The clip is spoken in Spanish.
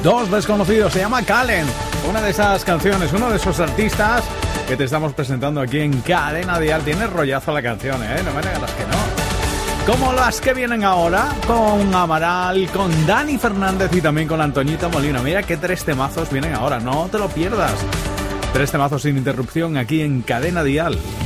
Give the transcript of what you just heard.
Dos desconocidos, se llama Calen. Una de esas canciones, uno de esos artistas que te estamos presentando aquí en Cadena Dial. Tiene rollazo la canción, ¿eh? No me negarás que no. Como las que vienen ahora, con Amaral, con Dani Fernández y también con Antoñito Molina. Mira qué 3 temazos vienen ahora, no te lo pierdas. 3 temazos sin interrupción aquí en Cadena Dial.